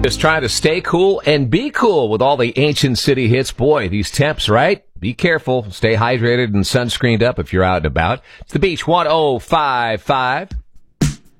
Just trying to stay cool and be cool with all the ancient city hits. Boy, these temps, right? Be careful. Stay hydrated and sunscreened up if you're out and about. It's the Beach 105.5.